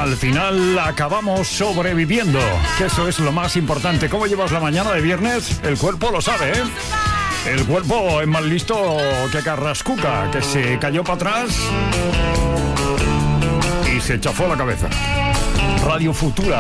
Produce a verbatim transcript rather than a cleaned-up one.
Al final acabamos sobreviviendo, que eso es lo más importante. ¿Cómo llevas la mañana de viernes? El cuerpo lo sabe, ¿eh? El cuerpo es más listo que Carrascuca, que se cayó para atrás y se chafó la cabeza. Radio Futura.